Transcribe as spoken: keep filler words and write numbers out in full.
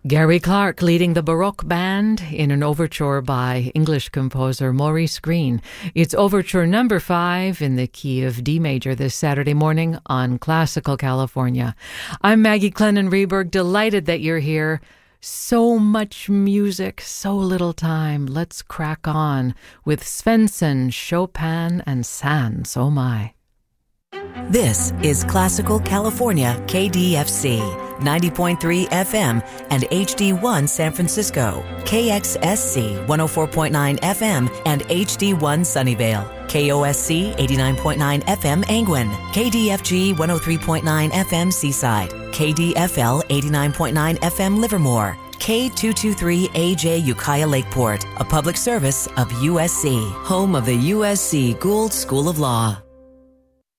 Gary Clark leading the Baroque Band in an overture by English composer Maurice Greene. It's overture number five in the key of D major this Saturday morning on Classical California. I'm Maggie Clennon-Reberg, delighted that you're here. So much music, so little time. Let's crack on with Svensson, Chopin, and Sands. Oh my. This is Classical California K D F C, ninety point three F M and H D one San Francisco, K X S C one oh four point nine F M and H D one Sunnyvale, K O S C eighty-nine point nine F M Angwin, K D F G one oh three point nine F M Seaside, K D F L eighty-nine point nine F M Livermore, K two twenty-three A J Ukiah Lakeport, a public service of U S C, home of the U S C Gould School of Law.